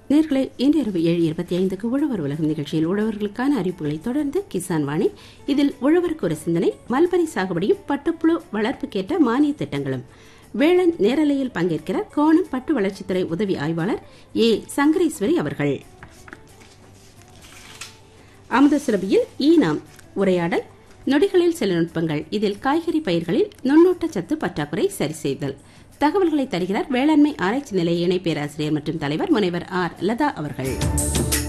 நேர்களை இன்று இரவு 7:25 உழவர் உலகம் நிகழ்ச்சியில் உழவர்களுக்கான அறிவிப்புகளை தொடர்ந்து கிசான் வாணி. இதில் உழவருக்கு ஒரு சிந்தனை, மல்பரி சாகுபடியும் பட்டுப்புழு வளர்ப்புக்கேற்ற மானிய திட்டங்களும். வேளன் நேரலையில் பங்கேற்கிறார் கோணம் பட்டு வளர்ச்சித்துறை உதவி ஆய்வாளர் ஏ சங்கரேஸ்வரி அவர்கள். அமுத சுரபியில் நாம் உரையாடல், நொடிகளில் சில நுட்பங்கள். இதில் காய்கறி பயிர்களில் நுண்ணூட்ட சத்து பற்றாக்குறை சரி செய்தல். தகவல்களை தருகிறார் வேளாண்மை ஆராய்ச்சி நிலைய இணை பேராசிரியர் மற்றும் தலைவர் முனைவர் ஆர் லதா அவர்கள்.